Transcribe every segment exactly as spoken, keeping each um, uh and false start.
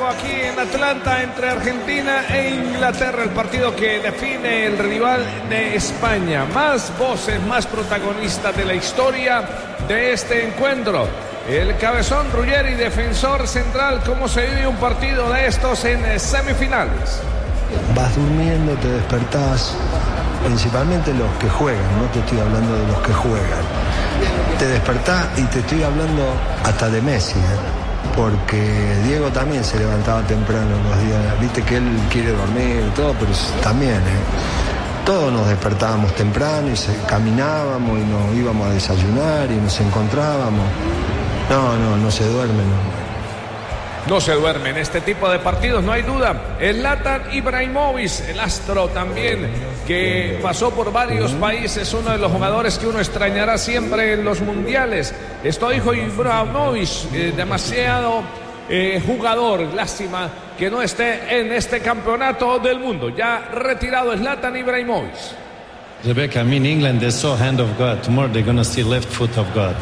juego aquí en Atlanta entre Argentina e Inglaterra, el partido que define el rival de España. Más voces, más protagonistas de la historia de este encuentro. El cabezón Ruggeri, defensor central, ¿cómo se vive un partido de estos en semifinales? Vas durmiendo, te despertás, principalmente los que juegan, no te estoy hablando de los que juegan. Te despertás y te estoy hablando hasta de Messi, ¿eh? Porque Diego también se levantaba temprano los días, viste que él quiere dormir y todo, pero también, ¿eh? Todos nos despertábamos temprano y se, caminábamos y nos íbamos a desayunar y nos encontrábamos. No, no, no se duerme, no. No se duerme en este tipo de partidos, no hay duda. Zlatan Ibrahimovic, el astro también, que pasó por varios países, uno de los jugadores que uno extrañará siempre en los mundiales. Esto dijo Ibrahimovic, eh, demasiado eh, jugador, lástima que no esté en este campeonato del mundo. Ya retirado Zlatan Ibrahimovic. Rebecca, I mean, England, they saw hand of God. Tomorrow they're going to see left foot of God.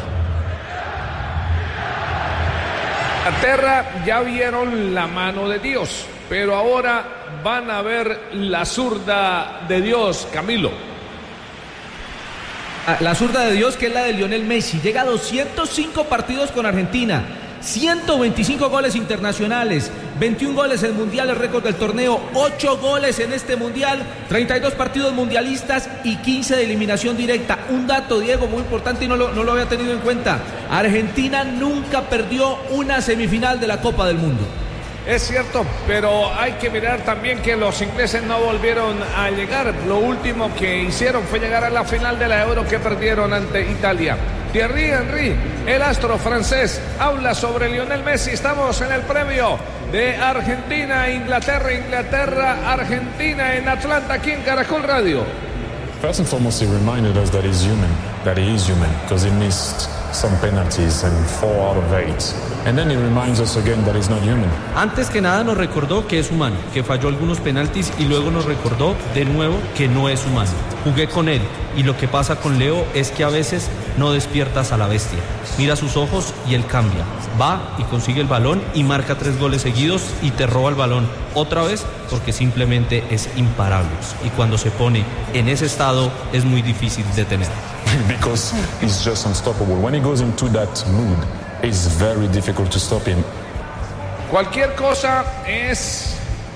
Inglaterra ya vieron la mano de Dios, pero ahora van a ver la zurda de Dios, Camilo. La zurda de Dios, que es la de Lionel Messi. Llega a doscientos cinco partidos con Argentina, ciento veinticinco goles internacionales, veintiún goles en Mundial, el récord del torneo, ocho goles en este Mundial, treinta y dos partidos mundialistas y quince de eliminación directa. Un dato, Diego, muy importante y no lo, no lo había tenido en cuenta. Argentina nunca perdió una semifinal de la Copa del Mundo. Es cierto, pero hay que mirar también que los ingleses no volvieron a llegar. Lo último que hicieron fue llegar a la final de la Euro, que perdieron ante Italia. Thierry Henry, el astro francés, habla sobre Lionel Messi. Estamos en el premio de Argentina, Inglaterra, Inglaterra, Argentina en Atlanta, aquí en Caracol Radio. First and foremost, he reminded us that he's human, that he is human, because he missed some penalties and four out of eight. And then he reminds us again that he's not human. Antes que nada nos recordó que es humano, que falló algunos penaltis y luego nos recordó de nuevo que no es humano. Jugué con él y lo que pasa con Leo es que a veces no despiertas a la bestia. Mira sus ojos y él cambia. Va y consigue el balón y marca tres goles seguidos y te roba el balón otra vez porque simplemente es imparable. Y cuando se pone en ese estado es muy difícil detener. Because he's just unstoppable. When he goes into that mood, it's very difficult to stop him. Cualquier cosa es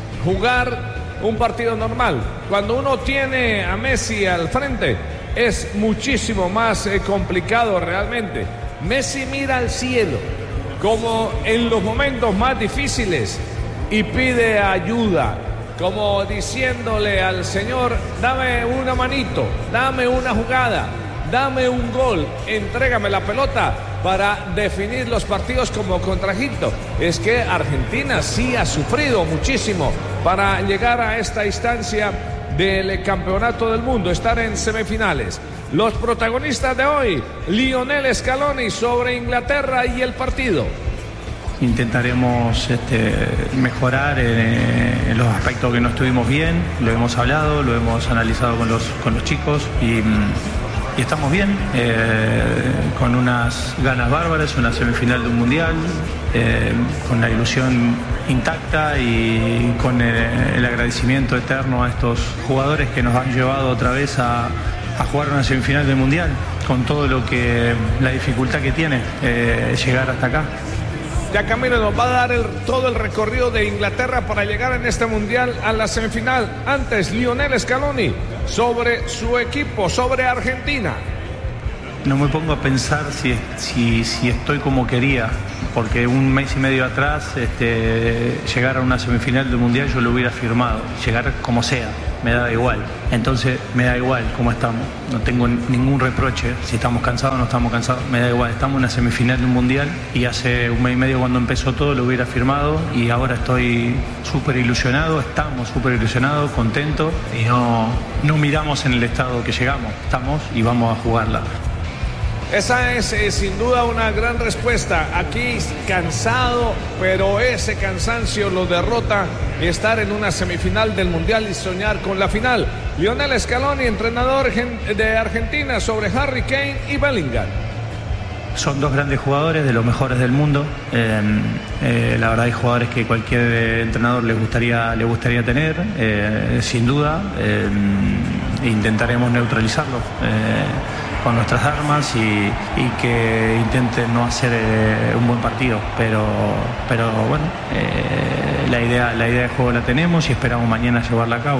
jugar un partido normal. Cuando uno tiene a Messi al frente, es muchísimo más eh, complicado realmente. Messi mira al cielo, como en los momentos más difíciles, y pide ayuda, como diciéndole al Señor: dame una manito, dame una jugada, dame un gol, entrégame la pelota para definir los partidos como contra Egipto. Es que Argentina sí ha sufrido muchísimo para llegar a esta instancia del campeonato del mundo, estar en semifinales. Los protagonistas de hoy, Lionel Scaloni sobre Inglaterra y el partido. Intentaremos este, mejorar en, en los aspectos que no estuvimos bien, lo hemos hablado, lo hemos analizado con los, con los chicos y... Y estamos bien, eh, con unas ganas bárbaras, una semifinal de un mundial, eh, con la ilusión intacta y con el, el agradecimiento eterno a estos jugadores que nos han llevado otra vez a, a jugar una semifinal del mundial, con todo lo que, la dificultad que tiene eh, llegar hasta acá. Ya Camilo nos va a dar el, todo el recorrido de Inglaterra para llegar en este mundial a la semifinal. Antes, Lionel Scaloni sobre su equipo, sobre Argentina. No me pongo a pensar si, si, si estoy como quería, porque un mes y medio atrás este, llegar a una semifinal del mundial yo lo hubiera firmado, llegar como sea, me da igual. Entonces me da igual cómo estamos, no tengo ningún reproche, si estamos cansados o no estamos cansados, me da igual. Estamos en una semifinal de un mundial y hace un mes y medio cuando empezó todo lo hubiera firmado y ahora estoy súper ilusionado, estamos súper ilusionados, contentos y no, no miramos en el estado que llegamos, estamos y vamos a jugarla. Esa es eh, sin duda una gran respuesta. Aquí cansado, pero ese cansancio lo derrota estar en una semifinal del Mundial y soñar con la final. Lionel Scaloni, entrenador de Argentina, sobre Harry Kane y Bellingham. son dos grandes jugadores, de los mejores del mundo. Eh, eh, la verdad hay jugadores que cualquier entrenador le gustaría, le gustaría tener, eh, sin duda. Eh, intentaremos neutralizarlos eh, con nuestras armas y, y que intenten no hacer eh, un buen partido. Pero, pero bueno, eh, la idea, la idea de juego la tenemos y esperamos mañana llevarla a cabo.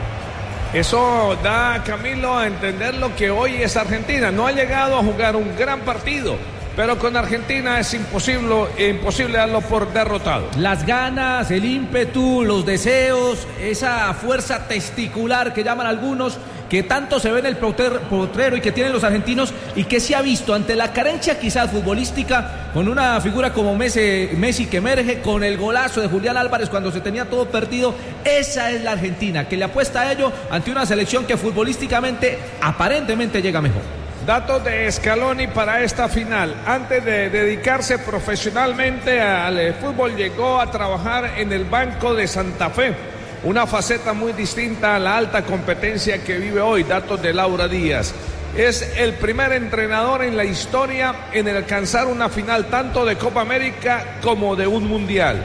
Eso da, Camilo, a entender lo que hoy es Argentina. No ha llegado a jugar un gran partido, pero con Argentina es imposible, imposible darlo por derrotado. Las ganas, el ímpetu, los deseos, esa fuerza testicular que llaman algunos, que tanto se ve en el potrero y que tienen los argentinos y que se ha visto ante la carencia quizás futbolística con una figura como Messi, Messi que emerge con el golazo de Julián Álvarez cuando se tenía todo perdido. Esa es la Argentina que le apuesta a ello ante una selección que futbolísticamente aparentemente llega mejor. Datos de Scaloni para esta final. Antes de dedicarse profesionalmente al fútbol, llegó a trabajar en el Banco de Santa Fe, una faceta muy distinta a la alta competencia que vive hoy. Datos de Laura Díaz. Es el primer entrenador en la historia en alcanzar una final tanto de Copa América como de un Mundial.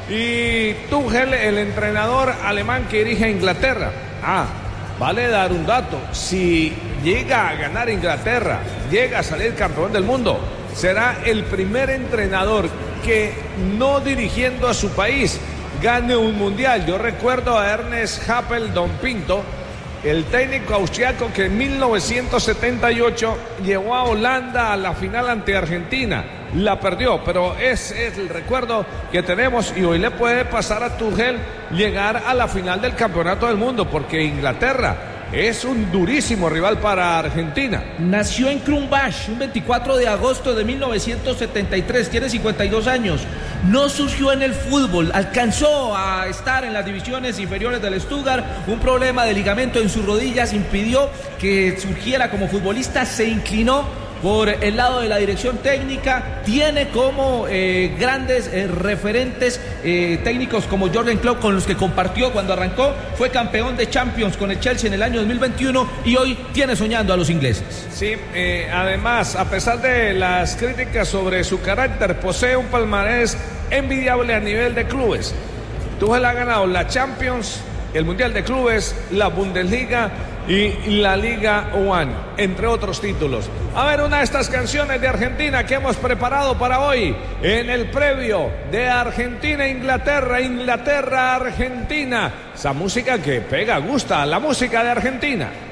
Y Tuchel, el entrenador alemán que dirige a Inglaterra. Ah, vale dar un dato. Si llega a ganar Inglaterra, llega a salir campeón del mundo, será el primer entrenador que no dirigiendo a su país gane un mundial. Yo recuerdo a Ernest Happel Don Pinto, el técnico austriaco que en mil novecientos setenta y ocho llevó a Holanda a la final ante Argentina. La perdió, pero ese es el recuerdo que tenemos y hoy le puede pasar a Tuchel llegar a la final del campeonato del mundo, porque Inglaterra es un durísimo rival para Argentina. Nació en Krumbach un veinticuatro de agosto de mil novecientos setenta y tres, tiene cincuenta y dos años. No surgió en el fútbol, alcanzó a estar en las divisiones inferiores del Stuttgart. Un problema de ligamento en sus rodillas impidió que surgiera como futbolista, se inclinó por el lado de la dirección técnica. Tiene como eh, grandes eh, referentes eh, técnicos como Jürgen Klopp, con los que compartió cuando arrancó. Fue campeón de Champions con el Chelsea en el año dos mil veintiuno y hoy tiene soñando a los ingleses. Sí, eh, además, a pesar de las críticas sobre su carácter, posee un palmarés envidiable a nivel de clubes. Tuchel ha ganado la Champions, el Mundial de Clubes, la Bundesliga y la Liga One, entre otros títulos. A ver, una de estas canciones de Argentina que hemos preparado para hoy en el previo de Argentina-Inglaterra, Inglaterra-Argentina. Esa música que pega, gusta, la música de Argentina.